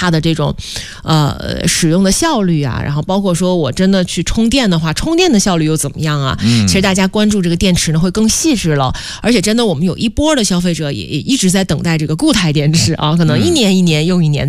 它的这种使用的效率啊，然后包括说我真的去充电的话，充电的效率又怎么样啊？其实大家关注这个电池呢会更细致了，而且真的我们有一波的消费者也一直在等待这个固态电池啊，可能一年又一年